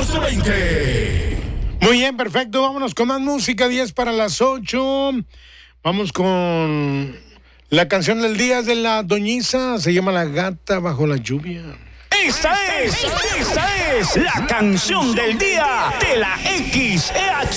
20. Muy bien, perfecto. Vámonos con más música. 10 para las 8. Vamos con la canción del día de la Doñiza. Se llama La Gata Bajo la Lluvia. Esta es la canción del día de la XEH.